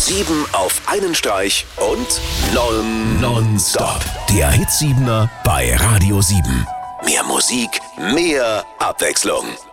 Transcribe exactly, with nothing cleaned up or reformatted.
Sieben auf einen Streich und non nonstop. Der Hit Siebener bei Radio sieben. Mehr Musik, mehr Abwechslung.